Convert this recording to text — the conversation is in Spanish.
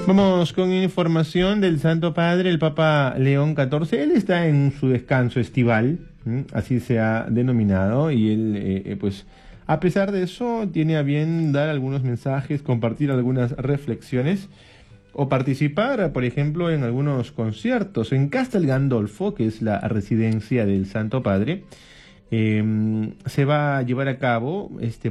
Vamos con información del Santo Padre, el Papa León XIV. Él está en su descanso estival, así se ha denominado, y él, pues, a pesar de eso, tiene a bien dar algunos mensajes, compartir algunas reflexiones o participar, por ejemplo, en algunos conciertos. En Castel Gandolfo, que es la residencia del Santo Padre, se va a llevar a cabo este